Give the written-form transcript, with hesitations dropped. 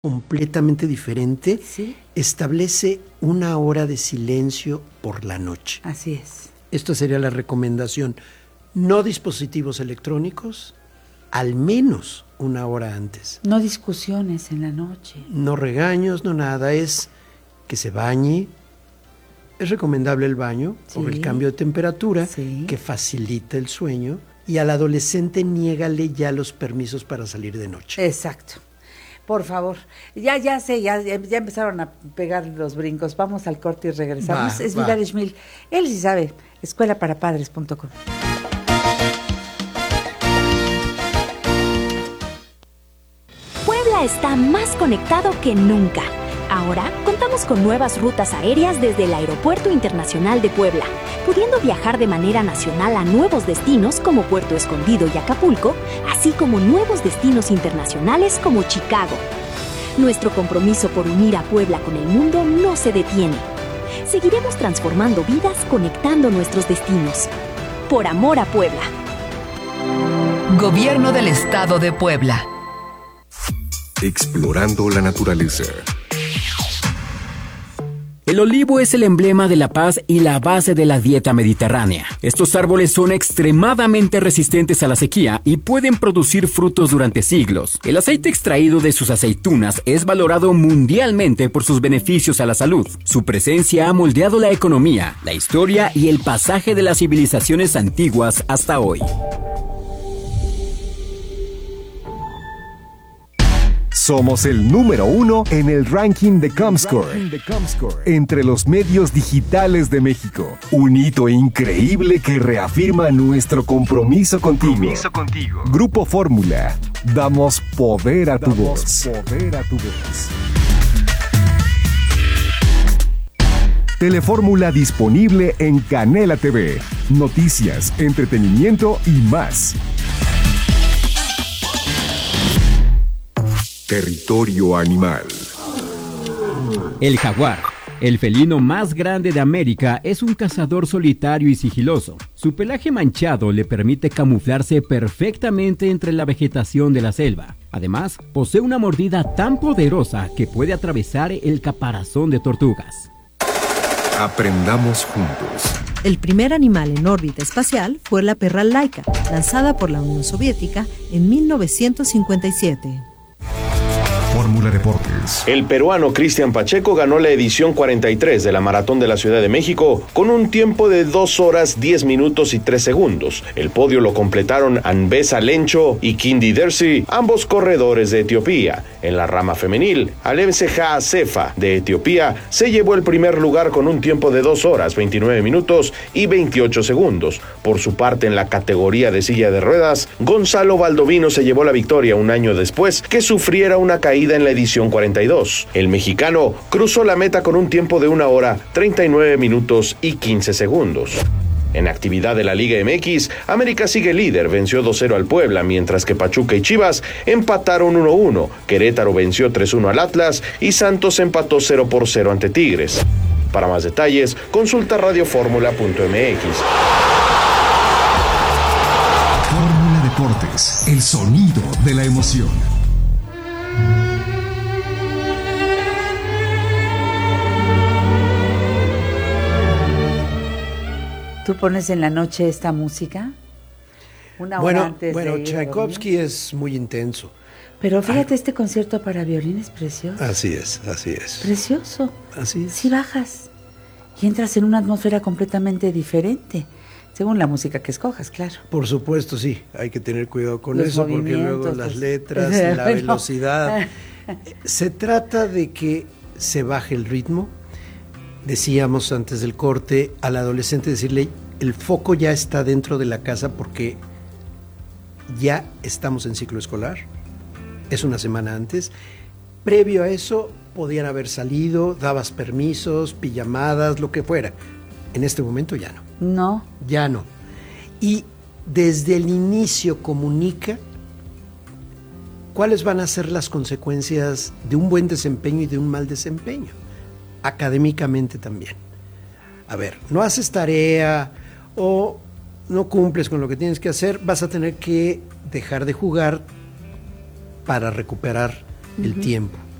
completamente diferente. Sí. Establece una hora de silencio por la noche. Así es. Esta sería la recomendación. No dispositivos electrónicos, al menos una hora antes. No discusiones en la noche. No regaños, no nada. Es que se bañe. Es recomendable el baño por el cambio de temperatura que facilita el sueño. Y al adolescente niégale ya los permisos para salir de noche. Exacto. Por favor, ya empezaron a pegar los brincos. Vamos al corte y regresamos. Es Vilar Schmil. Él sí sabe. escuelaparapadres.com. Puebla está más conectado que nunca. Ahora contamos con nuevas rutas aéreas desde el Aeropuerto Internacional de Puebla, pudiendo viajar de manera nacional a nuevos destinos como Puerto Escondido y Acapulco, así como nuevos destinos internacionales como Chicago. Nuestro compromiso por unir a Puebla con el mundo no se detiene. Seguiremos transformando vidas conectando nuestros destinos. Por amor a Puebla. Gobierno del Estado de Puebla. Explorando la naturaleza. El olivo es el emblema de la paz y la base de la dieta mediterránea. Estos árboles son extremadamente resistentes a la sequía y pueden producir frutos durante siglos. El aceite extraído de sus aceitunas es valorado mundialmente por sus beneficios a la salud. Su presencia ha moldeado la economía, la historia y el pasaje de las civilizaciones antiguas hasta hoy. Somos el número 1 en el ranking de Comscore entre los medios digitales de México. Un hito increíble que reafirma nuestro compromiso contigo. Grupo Fórmula. Damos poder a tu voz. Telefórmula disponible en Canela TV. Noticias, entretenimiento y más. Territorio animal. El jaguar, el felino más grande de América, es un cazador solitario y sigiloso. Su pelaje manchado le permite camuflarse perfectamente entre la vegetación de la selva. Además, posee una mordida tan poderosa que puede atravesar el caparazón de tortugas. Aprendamos juntos. El primer animal en órbita espacial fue la perra Laika, lanzada por la Unión Soviética en 1957. Fórmula Deportes. El peruano Cristian Pacheco ganó la edición 43 de la Maratón de la Ciudad de México con un tiempo de 2 horas 10 minutos y 3 segundos. El podio lo completaron Anbesa Lencho y Kindi Dersi, ambos corredores de Etiopía. En la rama femenil, Alem Seha Sefa de Etiopía se llevó el primer lugar con un tiempo de 2 horas 29 minutos y 28 segundos. Por su parte, en la categoría de silla de ruedas, Gonzalo Baldovino se llevó la victoria un año después que sufriera una caída en la edición 42. El mexicano cruzó la meta con un tiempo de 1 hora 39 minutos y 15 segundos. En actividad de la Liga MX, América sigue líder, venció 2-0 al Puebla, mientras que Pachuca y Chivas empataron 1-1. Querétaro venció 3-1 al Atlas y Santos empató 0-0 ante Tigres. Para más detalles, consulta radioformula.mx. Fórmula Deportes, el sonido de la emoción. ¿Tú pones en la noche esta música? Una hora antes de ir Tchaikovsky es muy intenso. Pero fíjate, este concierto para violín es precioso. Así es. Precioso. Así es. Si bajas y entras en una atmósfera completamente diferente, según la música que escojas, claro. Por supuesto, sí. Hay que tener cuidado con Los eso, porque movimientos, luego las pues, letras, la velocidad. Se trata de que se baje el ritmo. Decíamos antes del corte al adolescente decirle, el foco ya está dentro de la casa porque ya estamos en ciclo escolar, es una semana antes. Previo a eso podían haber salido, dabas permisos, pijamadas, lo que fuera. En este momento ya no. No. Ya no. Y desde el inicio comunica cuáles van a ser las consecuencias de un buen desempeño y de un mal desempeño. Académicamente también. A ver, no haces tarea o no cumples con lo que tienes que hacer, vas a tener que dejar de jugar para recuperar el tiempo.